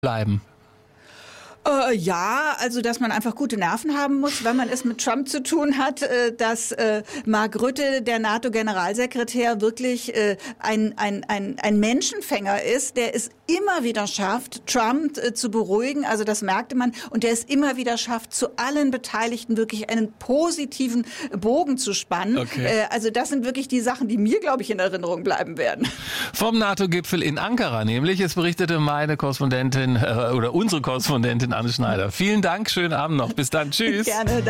bleiben? Ja, also dass man einfach gute Nerven haben muss, wenn man es mit Trump zu tun hat, dass Mark Rutte, der NATO-Generalsekretär, wirklich ein Menschenfänger ist, der es immer wieder schafft, Trump zu beruhigen, also das merkte man, und der es immer wieder schafft, zu allen Beteiligten wirklich einen positiven Bogen zu spannen. Okay. Also das sind wirklich die Sachen, die mir, glaube ich, in Erinnerung bleiben werden. Vom NATO-Gipfel in Ankara nämlich. Es berichtete meine Korrespondentin oder unsere Korrespondentin Anne Schneider. Vielen Dank, schönen Abend noch. Bis dann. Tschüss. Gerne.